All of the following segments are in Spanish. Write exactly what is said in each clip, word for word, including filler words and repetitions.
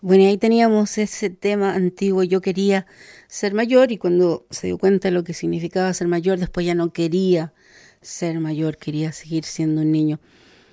Bueno, y ahí teníamos ese tema antiguo. Yo quería ser mayor y cuando se dio cuenta de lo que significaba ser mayor, después ya no quería ser mayor, quería seguir siendo un niño.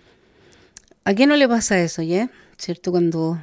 ¿A qué no le pasa eso, ya? ¿Cierto? Cuando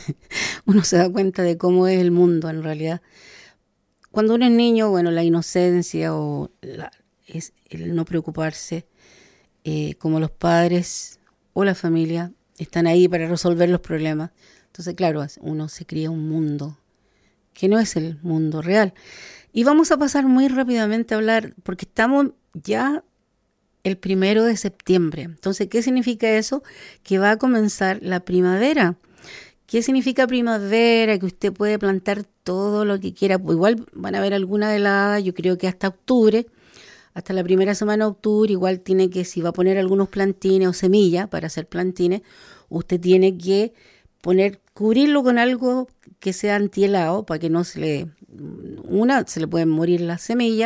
uno se da cuenta de cómo es el mundo en realidad. Cuando uno es niño, bueno, la inocencia o la- es el no preocuparse, eh, como los padres o la familia están ahí para resolver los problemas. Entonces, claro, uno se cría un mundo que no es el mundo real. Y vamos a pasar muy rápidamente a hablar, porque estamos ya el primero de septiembre. Entonces, ¿qué significa eso? Que va a comenzar la primavera. ¿Qué significa primavera? Que usted puede plantar todo lo que quiera. Pues igual van a haber alguna helada, yo creo que hasta octubre, hasta la primera semana de octubre, igual tiene que, si va a poner algunos plantines o semillas para hacer plantines, usted tiene que poner, cubrirlo con algo que sea antihelado para que no se le, una, se le pueden morir las semillas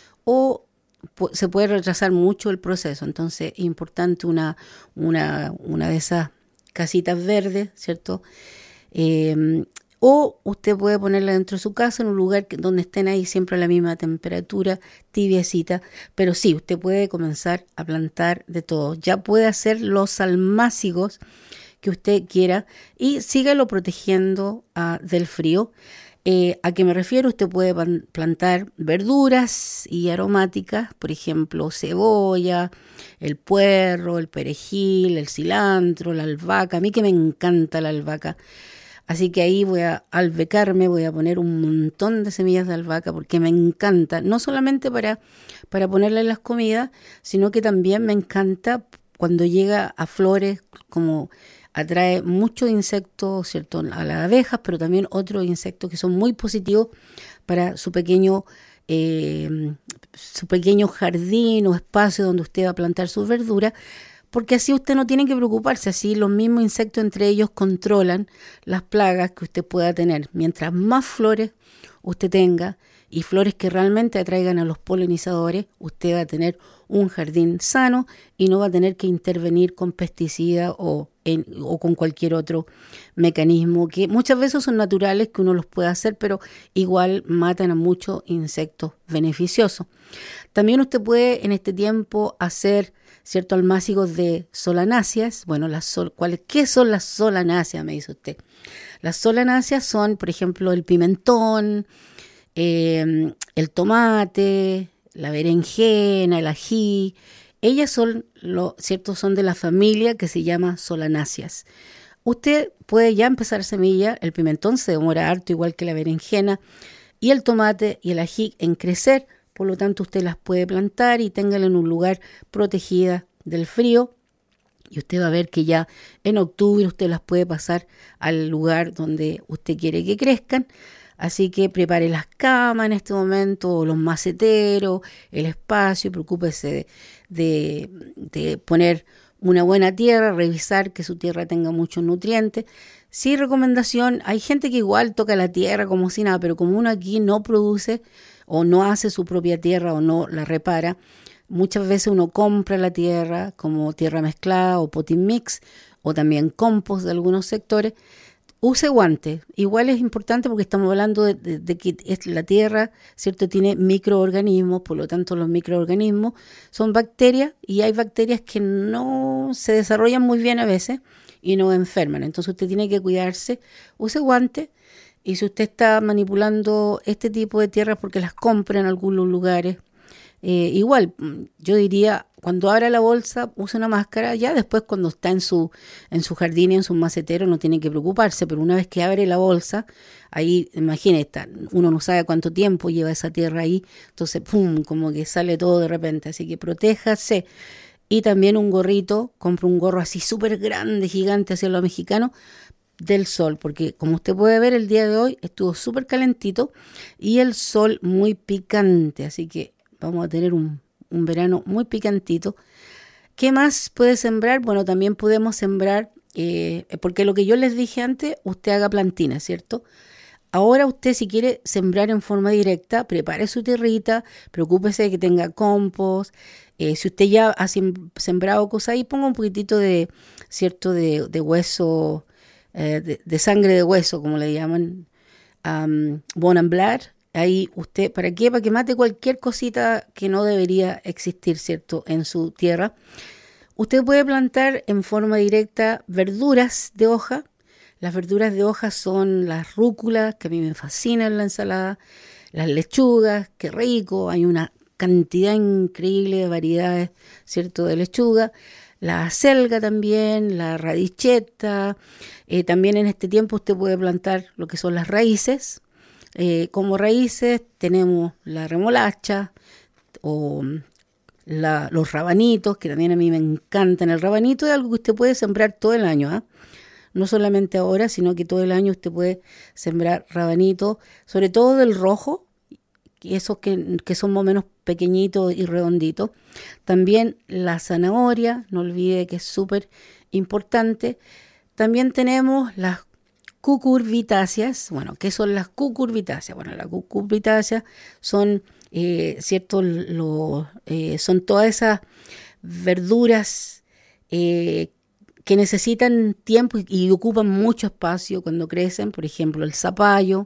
o pu- se puede retrasar mucho el proceso. Entonces es importante una, una, una de esas casitas verdes, ¿cierto? Eh, o usted puede ponerla dentro de su casa en un lugar que, donde estén ahí siempre a la misma temperatura, tibiecita. Pero sí, usted puede comenzar a plantar de todo. Ya puede hacer los almácigos que usted quiera y sígalo protegiendo uh, del frío. Eh, ¿A qué me refiero? Usted puede pan- plantar verduras y aromáticas, por ejemplo, cebolla, el puerro, el perejil, el cilantro, la albahaca. A mí que me encanta la albahaca. Así que ahí voy a albecarme, voy a poner un montón de semillas de albahaca porque me encanta, no solamente para, para ponerle en las comidas, sino que también me encanta cuando llega a flores, como atrae muchos insectos, ¿cierto? A las abejas, pero también otros insectos que son muy positivos para su pequeño, eh, su pequeño jardín o espacio donde usted va a plantar sus verduras, porque así usted no tiene que preocuparse, así los mismos insectos entre ellos controlan las plagas que usted pueda tener. Mientras más flores usted tenga y flores que realmente atraigan a los polinizadores, usted va a tener un jardín sano y no va a tener que intervenir con pesticidas o, en, o con cualquier otro mecanismo que muchas veces son naturales que uno los puede hacer, pero igual matan a muchos insectos beneficiosos. También usted puede en este tiempo hacer ciertos almácigos de solanáceas. Bueno, las sol, ¿cuáles, ¿qué son las solanáceas? Me dice usted. Las solanáceas son, por ejemplo, el pimentón, eh, el tomate, la berenjena, el ají. Ellas son, lo, cierto, son de la familia que se llama solanáceas. Usted puede ya empezar semilla, el pimentón se demora harto igual que la berenjena y el tomate y el ají en crecer, por lo tanto usted las puede plantar y téngala en un lugar protegida del frío y usted va a ver que ya en octubre usted las puede pasar al lugar donde usted quiere que crezcan. Así que prepare las camas en este momento, los maceteros, el espacio, preocúpese de, de, de poner una buena tierra, revisar que su tierra tenga muchos nutrientes. Sí, recomendación, hay gente que igual toca la tierra como si nada, pero como uno aquí no produce o no hace su propia tierra o no la repara, muchas veces uno compra la tierra como tierra mezclada o potting mix o también compost de algunos sectores. Use guantes. Igual es importante porque estamos hablando de, de, de que es la tierra, ¿cierto? Tiene microorganismos, por lo tanto los microorganismos son bacterias y hay bacterias que no se desarrollan muy bien a veces y no enferman. Entonces usted tiene que cuidarse. Use guantes y si usted está manipulando este tipo de tierras porque las compra en algunos lugares, eh, igual, yo diría, cuando abra la bolsa, use una máscara. Ya después, cuando está en su, en su jardín y en su macetero, no tiene que preocuparse. Pero una vez que abre la bolsa, ahí, imagínate, uno no sabe cuánto tiempo lleva esa tierra ahí. Entonces, pum, como que sale todo de repente. Así que protéjase. Y también un gorrito, compra un gorro así súper grande, gigante, hacia lo mexicano, del sol, porque como usted puede ver el día de hoy estuvo súper calentito y el sol muy picante, así que vamos a tener un, un verano muy picantito. ¿Qué más puede sembrar? Bueno, también podemos sembrar, eh, porque lo que yo les dije antes, usted haga plantina, ¿cierto? Ahora usted si quiere sembrar en forma directa, prepare su tierrita, preocúpese de que tenga compost. Eh, si usted ya ha sembrado cosas ahí, ponga un poquitito de, ¿cierto? De, de hueso eh, de, de sangre de hueso, como le llaman, um, bone and blood. Ahí usted, ¿para qué? Para que mate cualquier cosita que no debería existir, ¿cierto?, en su tierra. Usted puede plantar en forma directa verduras de hoja. Las verduras de hoja son las rúculas, que a mí me fascinan la ensalada, las lechugas, qué rico, hay una cantidad increíble de variedades, ¿cierto?, de lechuga. La acelga también, la radicheta. Eh, también en este tiempo usted puede plantar lo que son las raíces. Eh, como raíces tenemos la remolacha o la, los rabanitos, que también a mí me encantan. El rabanito es algo que usted puede sembrar todo el año, ¿eh? No solamente ahora, sino que todo el año usted puede sembrar rabanito, sobre todo del rojo, esos que, que son más o menos pequeñitos y redonditos. También la zanahoria, no olvide que es súper importante. También tenemos las cucurbitáceas. Bueno, ¿qué son las cucurbitáceas? Bueno, las cucurbitáceas son, eh, cierto, lo, eh, son todas esas verduras eh, que necesitan tiempo y, y ocupan mucho espacio cuando crecen. Por ejemplo, el zapallo,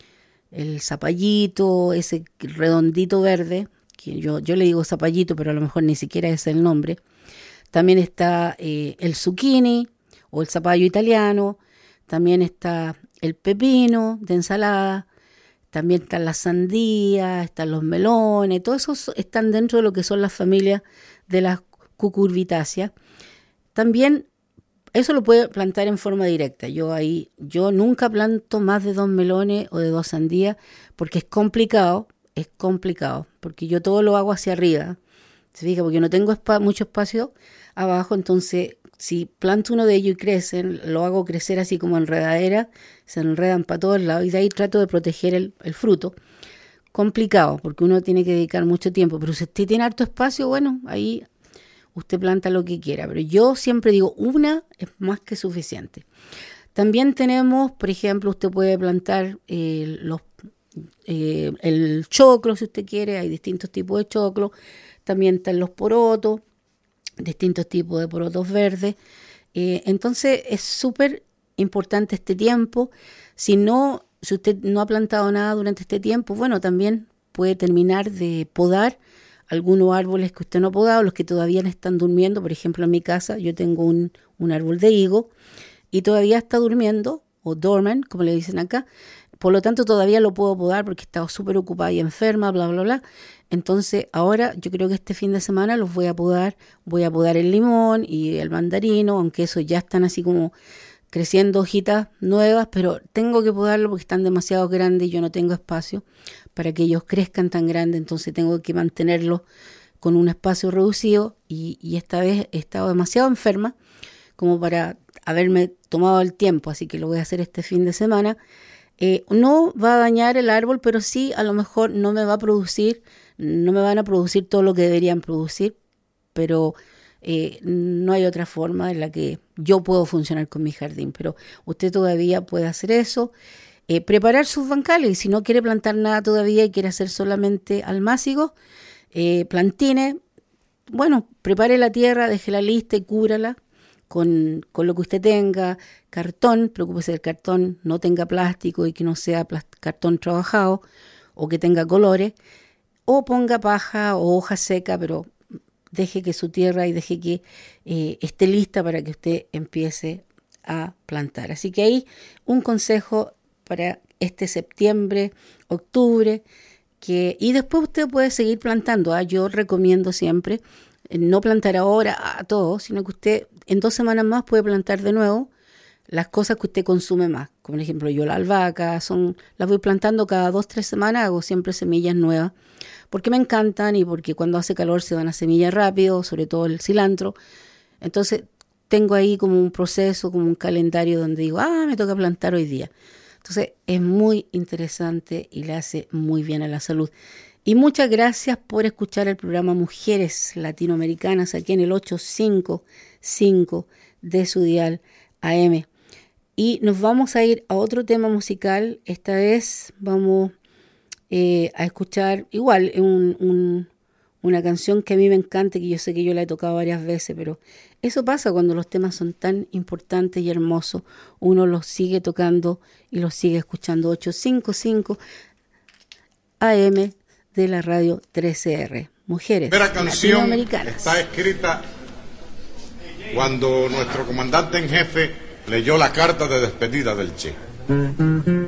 el zapallito, ese redondito verde, que yo, yo le digo zapallito, pero a lo mejor ni siquiera es el nombre. También está eh, el zucchini o el zapallo italiano. También está el pepino de ensalada. También están las sandías, están los melones. Todos esos están dentro de lo que son las familias de las cucurbitáceas. También eso lo puede plantar en forma directa. Yo ahí, yo nunca planto más de dos melones o de dos sandías porque es complicado, es complicado, porque yo todo lo hago hacia arriba. Se fija, porque no tengo espa- mucho espacio abajo, entonces si planto uno de ellos y crecen, lo hago crecer así como enredadera, se enredan para todos lados y de ahí trato de proteger el, el fruto. Complicado, porque uno tiene que dedicar mucho tiempo, pero si usted tiene harto espacio, bueno, ahí usted planta lo que quiera, pero yo siempre digo, una es más que suficiente. También tenemos, por ejemplo, usted puede plantar eh, los, eh, el choclo, si usted quiere, hay distintos tipos de choclo. También están los porotos, distintos tipos de porotos verdes. Eh, entonces es súper importante este tiempo. Si no, si usted no ha plantado nada durante este tiempo, bueno, también puede terminar de podar algunos árboles que usted no ha podado, los que todavía no están durmiendo. Por ejemplo, en mi casa yo tengo un, un árbol de higo y todavía está durmiendo, o dormant, como le dicen acá. Por lo tanto, todavía lo puedo podar porque estaba súper ocupada y enferma, bla, bla, bla. Entonces, ahora yo creo que este fin de semana los voy a podar. Voy a podar el limón y el mandarino, aunque esos ya están así como creciendo hojitas nuevas, pero tengo que podarlo porque están demasiado grandes y yo no tengo espacio para que ellos crezcan tan grandes, entonces tengo que mantenerlos con un espacio reducido y, y esta vez he estado demasiado enferma como para haberme tomado el tiempo, así que lo voy a hacer este fin de semana. Eh, no va a dañar el árbol, pero sí a lo mejor no me va a producir, no me van a producir todo lo que deberían producir, pero eh, no hay otra forma en la que yo puedo funcionar con mi jardín, pero usted todavía puede hacer eso. Eh, preparar sus bancales, y si no quiere plantar nada todavía y quiere hacer solamente almácigos, eh, plantines, bueno, prepare la tierra, déjela lista y cúbrala con, con lo que usted tenga. Cartón, preocúpese del cartón, no tenga plástico y que no sea plast- cartón trabajado o que tenga colores, o ponga paja o hoja seca, pero deje que su tierra y deje que eh, esté lista para que usted empiece a plantar. Así que ahí un consejo para este septiembre, octubre, que, y después usted puede seguir plantando. ¿ah? Yo recomiendo siempre eh, no plantar ahora a todo, sino que usted en dos semanas más puede plantar de nuevo las cosas que usted consume más. Como por ejemplo yo la albahaca, son, las voy plantando cada dos, tres semanas, hago siempre semillas nuevas, porque me encantan y porque cuando hace calor se van a semillas rápido, sobre todo el cilantro. Entonces tengo ahí como un proceso, como un calendario donde digo, ah, me toca plantar hoy día. Entonces es muy interesante y le hace muy bien a la salud. Y muchas gracias por escuchar el programa Mujeres Latinoamericanas aquí en el ochocientos cincuenta y cinco de su dial A M. Y nos vamos a ir a otro tema musical. Esta vez vamos eh, a escuchar igual un, un, una canción que a mí me encanta, que yo sé que yo la he tocado varias veces, pero eso pasa cuando los temas son tan importantes y hermosos. Uno los sigue tocando y los sigue escuchando. ochocientos cincuenta y cinco A M de la radio trece R. Mujeres La primera canción latinoamericanas. Está escrita cuando nuestro comandante en jefe leyó la carta de despedida del Che.